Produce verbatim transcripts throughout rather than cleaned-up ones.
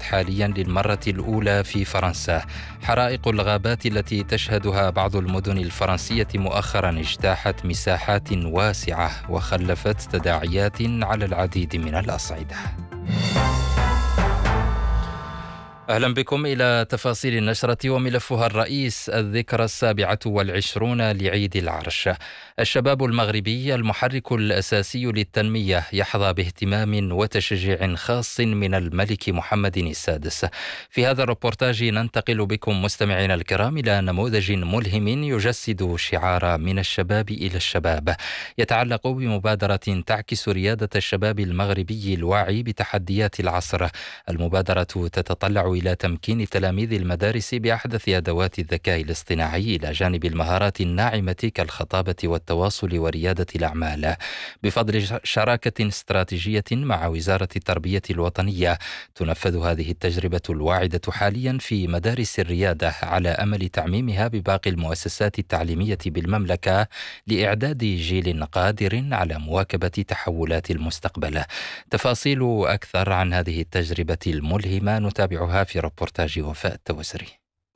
حاليا للمرة الأولى في فرنسا. حرائق الغابات التي تشهدها بعض المدن الفرنسية مؤخرا اجتاحت مساحات واسعة وخلفت تداعيات على العديد من الأصعدة. أهلا بكم إلى تفاصيل النشرة وملفها الرئيس: الذكرى السابعة والعشرون لعيد العرش. الشباب المغربي المحرك الأساسي للتنمية يحظى باهتمام وتشجيع خاص من الملك محمد السادس. في هذا الربورتاج ننتقل بكم مستمعينا الكرام إلى نموذج ملهم يجسد شعار من الشباب إلى الشباب، يتعلق بمبادرة تعكس ريادة الشباب المغربي الواعي بتحديات العصر. المبادرة تتطلع إلى تمكين تلاميذ المدارس بأحدث أدوات الذكاء الاصطناعي إلى جانب المهارات الناعمة كالخطابة والتواصل وريادة الأعمال. بفضل شراكة استراتيجية مع وزارة التربية الوطنية تنفذ هذه التجربة الواعدة حاليا في مدارس الريادة على أمل تعميمها بباقي المؤسسات التعليمية بالمملكة لإعداد جيل قادر على مواكبة تحولات المستقبل. تفاصيل أكثر عن هذه التجربة الملهمة نتابعها في ربورتاج وفاء التوسري.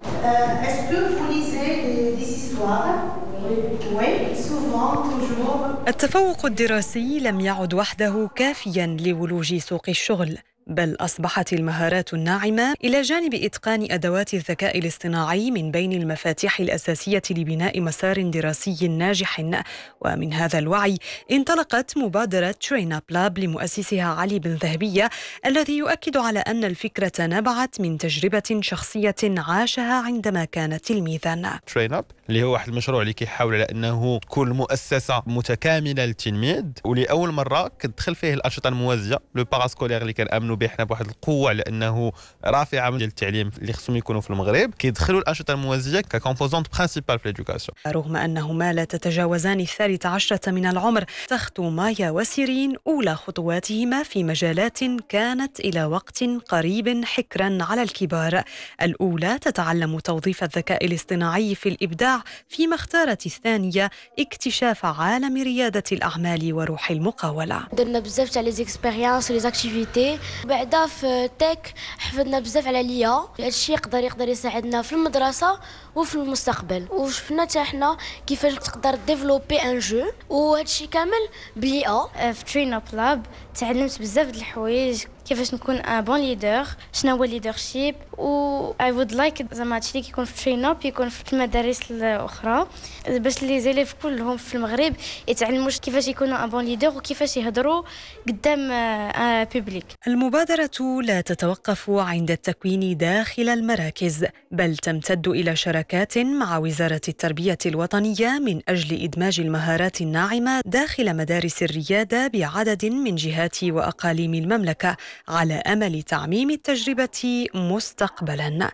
التفوق الدراسي لم يعد وحده كافيا لولوج سوق الشغل، بل أصبحت المهارات الناعمة إلى جانب إتقان أدوات الذكاء الاصطناعي من بين المفاتيح الأساسية لبناء مسار دراسي ناجح. ومن هذا الوعي انطلقت مبادرة ترين أب لاب لمؤسسها علي بن ذهبية، الذي يؤكد على أن الفكرة نبعت من تجربة شخصية عاشها عندما كان تلميذا. ترين أب اللي هو واحد المشروع اللي كيحاول على أنه تكون مؤسسة متكاملة للتلميذ، ولأول مرة كتدخل فيه الأنشطة الموازية لو باراسكولير اللي كنأمنوا به حنا بواحد القوة لأنه رافعة ديال التعليم اللي خصهم يكونوا في المغرب، كيدخلوا الأنشطة الموازية ككومبوزونت برينسيبال في ليدوكاسيون. رغم أنهما لا تتجاوزان الثالث عشرة من العمر، تخطو مايا وسيرين أولى خطواتهما في مجالات كانت إلى وقت قريب حكرا على الكبار. الأولى تتعلم توظيف الذكاء الاصطناعي في الإبداع، فيما اختارت الثانية اكتشاف عالم ريادة الأعمال وروح المقاولة. درنا بزاف تاع لي زيكسبيريونس ولي زاكتيفيتي، بعدا في تك حفظنا بزاف على ليا. هذا الشيء يقدر يقدر يساعدنا في المدرسة وفي المستقبل، وشفنا حتى حنا كيفاش تقدر ديفلوبي ان جو، وهذا الشيء كامل بلي ا في ترين اب لاب تعلمت بزاف د الحوايج، كيفاش نكون ان بون ليدر، شنو هو ليدرشيب، و اي وود لايك زعما هادشي اللي كيكون في ترين اب يكون في المدارس الاخرى، باش لي زيليف كلهم في المغرب يتعلموا كيفاش يكونوا ان بون ليدر وكيفاش يهضروا قدام ان بوبليك. المبادرة لا تتوقف عند التكوين داخل المراكز، بل تمتد إلى شراكات مع وزارة التربية الوطنية من أجل إدماج المهارات الناعمة داخل مدارس الريادة بعدد من جهات وأقاليم المملكة، على أمل تعميم التجربة مستقبلاً.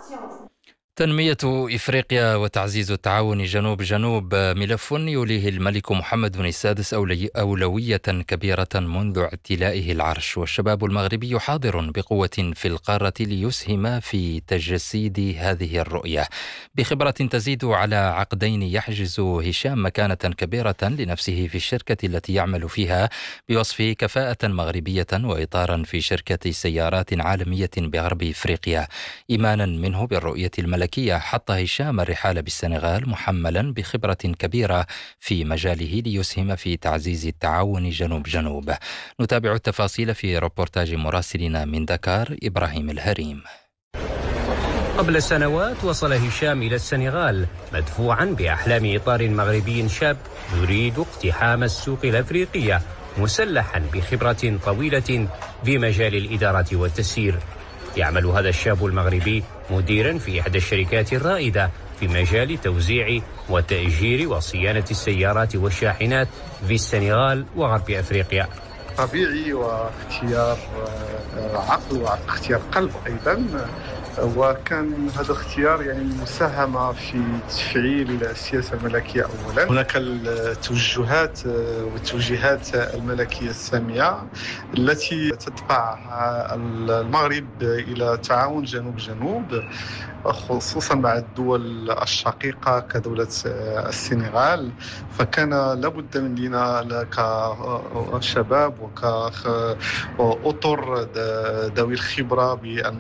تنمية إفريقيا وتعزيز التعاون جنوب جنوب ملف يوليه الملك محمد بن السادس أولوية كبيرة منذ اعتلائه العرش، والشباب المغربي حاضر بقوة في القارة ليسهم في تجسيد هذه الرؤية. بخبرة تزيد على عقدين يحجز هشام مكانة كبيرة لنفسه في الشركة التي يعمل فيها بوصفه كفاءة مغربية وإطارا في شركة سيارات عالمية بغرب إفريقيا. إيمانا منه بالرؤية الملكية حط هشام الرحال بالسنغال محملا بخبرة كبيرة في مجاله ليسهم في تعزيز التعاون جنوب جنوب. نتابع التفاصيل في ربورتاج مراسلنا من دكار إبراهيم الهريم. قبل سنوات وصل هشام إلى السنغال مدفوعا بأحلام إطار مغربي شاب يريد اقتحام السوق الأفريقية، مسلحا بخبرة طويلة في مجال الإدارة والتسيير. يعمل هذا الشاب المغربي مديرا في إحدى الشركات الرائدة في مجال توزيع وتأجير وصيانة السيارات والشاحنات في السنغال وغرب أفريقيا. طبيعي واختيار عقل واختيار قلب أيضا، وكان هذا الاختيار يعني مساهمة في تفعيل السياسة الملكية أولا. هناك التوجهات والتوجيهات الملكية السامية التي تدفع المغرب إلى تعاون جنوب جنوب، خصوصا مع الدول الشقيقة كدولة السنغال. فكان لابد مننا كشباب وكأطر ذوي الخبرة بأن